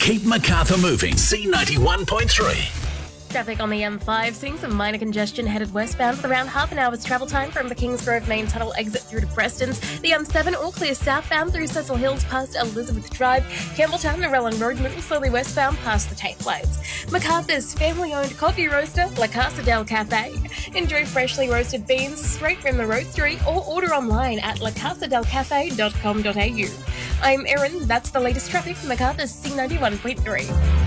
Keep Macarthur moving. C91.3. Traffic on the M5, seeing some minor congestion headed westbound with around half an hour's travel time from the Kingsgrove main tunnel exit through to Prestons. The M7 all clear southbound through Cecil Hills past Elizabeth Drive. Campbelltown and Relon Road moving slowly westbound past the Tate Lights. Macarthur's family-owned coffee roaster, La Casa del Cafe. Enjoy freshly roasted beans straight from the roastery or order online at lacasadelcafe.com.au. I'm Erin, that's the latest traffic for Macarthur's C91.3.